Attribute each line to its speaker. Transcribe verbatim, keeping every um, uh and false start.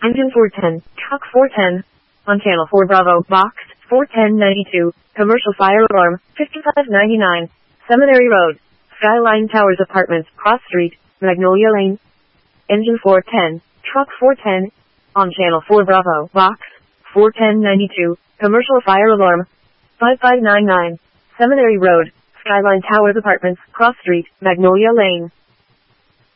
Speaker 1: Engine four ten, Truck four ten. On Channel four Bravo, Box four ten ninety-two, Commercial Fire Alarm, fifty-five ninety-nine, Seminary Road, Skyline Towers Apartments, Cross Street, Magnolia Lane. Engine four ten, Truck four ten. On Channel four Bravo, Box four ten ninety-two, Commercial Fire Alarm, fifty-five ninety-nine, Seminary Road, Skyline Towers Apartments, Cross Street, Magnolia Lane.